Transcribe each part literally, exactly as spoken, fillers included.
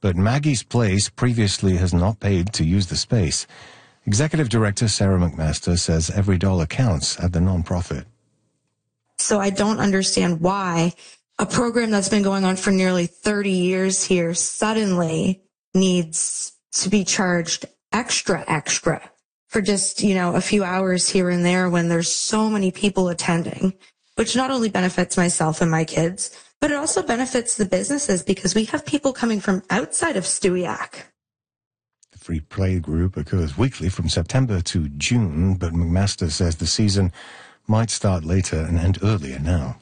but Maggie's Place previously has not paid to use the space. Executive Director Sarah McMaster says every dollar counts at the nonprofit. So I don't understand why a program that's been going on for nearly thirty years here suddenly needs to be charged extra, extra for just, you know, a few hours here and there when there's so many people attending, which not only benefits myself and my kids, but it also benefits the businesses because we have people coming from outside of Stewiacke. The free play group occurs weekly from September to June, but McMaster says the season might start later and end earlier now.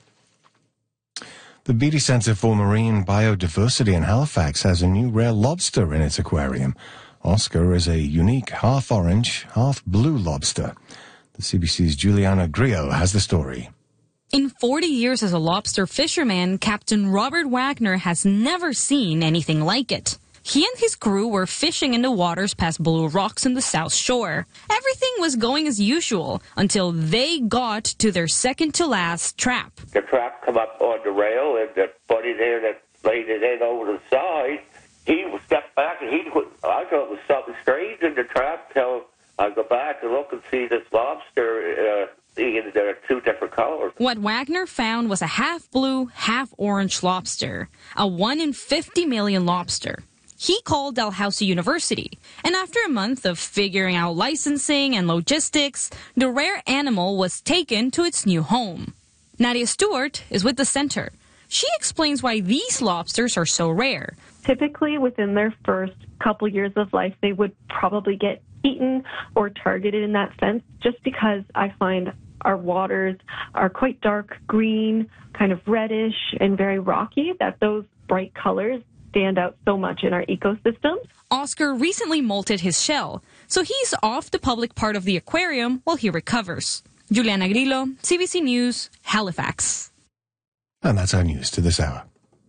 The Beatty Centre for Marine Biodiversity in Halifax has a new rare lobster in its aquarium. Oscar is a unique half-orange, half-blue lobster. The C B C's Juliana Griot has the story. In forty years as a lobster fisherman, Captain Robert Wagner has never seen anything like it. He and his crew were fishing in the waters past Blue Rocks in the South Shore. Everything was going as usual until they got to their second-to-last trap. The trap come up on the rail, and the buddy there that laid it in over the side, he stepped back, and he I thought it was something strange in the trap till I go back and look and see this lobster. Uh, There are two different colors. What Wagner found was a half-blue, half-orange lobster, a one in fifty million lobster. He called Dalhousie University, and after a month of figuring out licensing and logistics, the rare animal was taken to its new home. Nadia Stewart is with the center. She explains why these lobsters are so rare. Typically, within their first couple years of life, they would probably get eaten or targeted in that sense, just because I find our waters are quite dark green, kind of reddish, and very rocky, that those bright colors stand out so much in our ecosystems. Oscar recently molted his shell, so he's off the public part of the aquarium while he recovers. Juliana Grillo, C B C News, Halifax. And that's our news to this hour.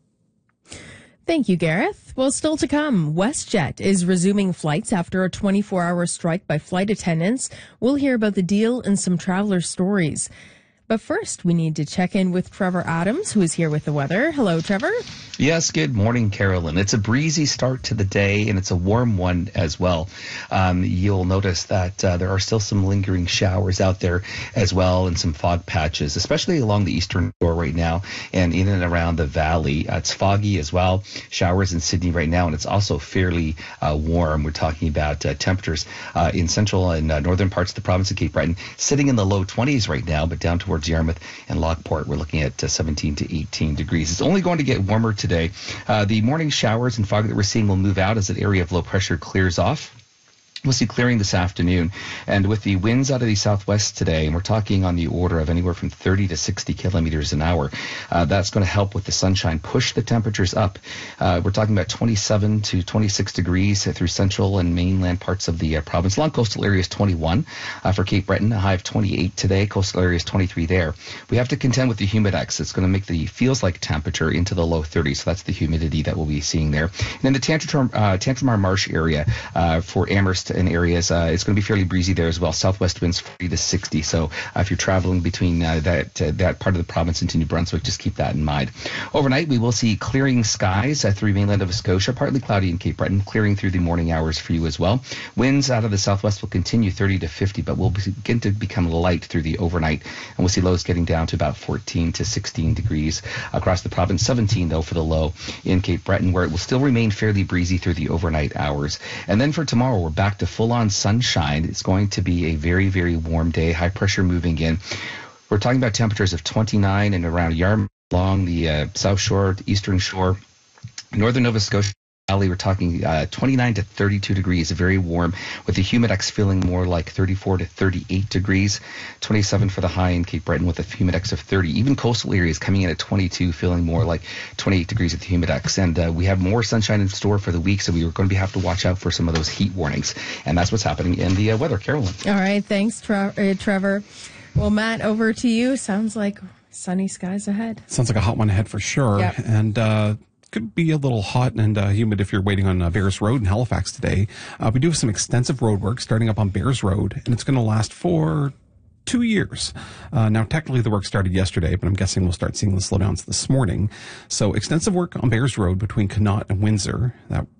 Thank you, Gareth. Well, still to come, WestJet is resuming flights after a twenty-four hour strike by flight attendants. We'll hear about the deal and some traveler stories. But first, we need to check in with Trevor Adams, who is here with the weather. Hello, Trevor. Yes, good morning, Carolyn. It's a breezy start to the day, and it's a warm one as well. Um, you'll notice that uh, there are still some lingering showers out there as well, and some fog patches, especially along the eastern shore right now and in and around the valley. Uh, it's foggy as well. Showers in Sydney right now, and it's also fairly uh, warm. We're talking about uh, temperatures uh, in central and uh, northern parts of the province of Cape Breton, sitting in the low twenties right now, but down towards Yarmouth and Lockport, we're looking at uh, seventeen to eighteen degrees. It's only going to get warmer today. Uh, the morning showers and fog that we're seeing will move out as that area of low pressure clears off. We'll see clearing this afternoon. And with the winds out of the southwest today, and we're talking on the order of anywhere from thirty to sixty kilometers an hour, uh, that's going to help with the sunshine, push the temperatures up. Uh, we're talking about twenty-seven to twenty-six degrees through central and mainland parts of the uh, province. Along coastal areas, twenty-one uh, for Cape Breton, a high of twenty-eight today. Coastal areas, twenty-three there. We have to contend with the humidex. It's going to make the feels like temperature into the low thirties. So that's the humidity that we'll be seeing there. And then the Tantramar, uh, Tantramar Marsh area uh, for Amherst and areas, uh, it's going to be fairly breezy there as well. Southwest winds forty to sixty. So uh, if you're traveling between uh, that uh, that part of the province into New Brunswick, just keep that in mind. Overnight, we will see clearing skies uh, through mainland Nova Scotia, partly cloudy in Cape Breton, clearing through the morning hours for you as well. Winds out of the southwest will continue thirty to fifty, but will begin to become light through the overnight, and we'll see lows getting down to about fourteen to sixteen degrees across the province. seventeen though for the low in Cape Breton, where it will still remain fairly breezy through the overnight hours. And then for tomorrow, we're back to full-on sunshine. It's going to be a very, very warm day. High pressure moving in. We're talking about temperatures of twenty-nine and around Yarmouth, along the uh, South Shore, Eastern Shore, Northern Nova Scotia Valley. We're talking uh, twenty-nine to thirty-two degrees, very warm, with the humidex feeling more like thirty-four to thirty-eight degrees. twenty-seven for the high in Cape Breton with a humidex of thirty. Even coastal areas coming in at twenty-two, feeling more like twenty-eight degrees with the humidex. And uh, we have more sunshine in store for the week, so we are going to have to watch out for some of those heat warnings. And that's what's happening in the uh, weather. Carolyn. All right, thanks, Tre- uh, Trevor. Well, Matt, over to you. Sounds like sunny skies ahead. Sounds like a hot one ahead for sure. Yep. And uh could be a little hot and uh, humid if you're waiting on uh, Bears Road in Halifax today. Uh, we do have some extensive road work starting up on Bears Road, and it's going to last for two years. Uh, now, technically, the work started yesterday, but I'm guessing we'll start seeing the slowdowns this morning. So, extensive work on Bears Road between Connaught and Windsor. That